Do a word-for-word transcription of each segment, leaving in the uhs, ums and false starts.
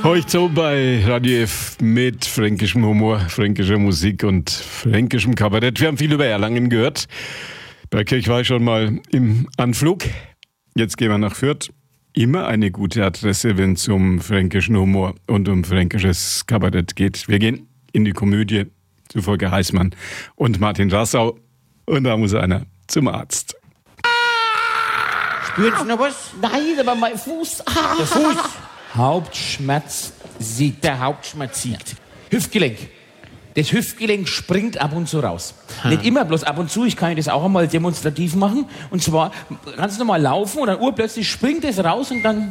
Heute so bei Radio F mit fränkischem Humor, fränkischer Musik und fränkischem Kabarett. Wir haben viel über Erlangen gehört. Bei Kirch war ich schon mal im Anflug. Jetzt gehen wir nach Fürth. Immer eine gute Adresse, wenn es um fränkischen Humor und um fränkisches Kabarett geht. Wir gehen in die Komödie zu Volker Heißmann und Martin Rassau. Und da muss einer zum Arzt. Spüren Sie noch was? Nein, aber mein Fuß. Ah. Der Fuß. Hauptschmerz siegt. Der Hauptschmerz siegt. Hüftgelenk. Das Hüftgelenk springt ab und zu raus. Ha. Nicht immer, bloß ab und zu. Ich kann das auch einmal demonstrativ machen. Und zwar ganz normal laufen und dann urplötzlich springt es raus und dann...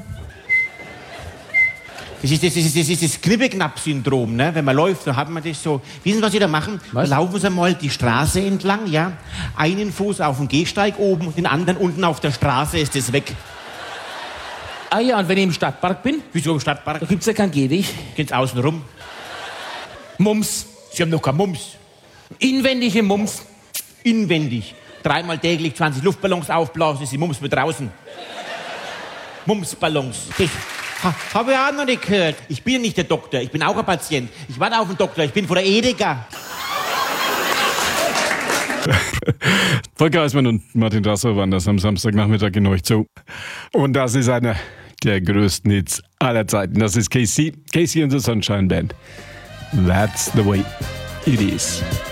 Das ist das, das, ist, das, ist das Knippeknapp-Syndrom, ne? Wenn man läuft, dann hat man das so. Wissen Sie, was Sie da machen? Was? Da laufen Sie mal die Straße entlang, ja? Einen Fuß auf dem Gehsteig oben und den anderen unten auf der Straße, ist das weg. Ah ja, und wenn ich im Stadtpark bin? Wieso im Stadtpark? Da gibt's ja keinen Gehweg. Geht's außen rum? Mums. Sie haben noch keinen Mums. Inwendige Mums. Inwendig. Dreimal täglich zwanzig Luftballons aufblasen, ist die Mums mit draußen. Mumsballons. Das ha, habe ich auch noch nicht gehört. Ich bin ja nicht der Doktor, ich bin auch ein Patient. Ich warte auf den Doktor, ich bin von der Edeka. Volker Heißmann und Martin Rassau waren das am Samstagnachmittag in euch zu. Und das ist einer der größten Hits aller Zeiten. Das ist Casey, Casey and the Sunshine Band. That's the way it is.